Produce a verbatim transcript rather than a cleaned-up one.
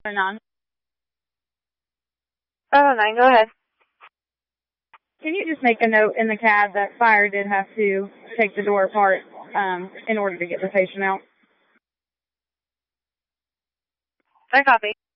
nine. Oh, nine, go ahead. Can you just make a note in the C A D that fire did have to take the door apart um, in order to get the patient out? I copy.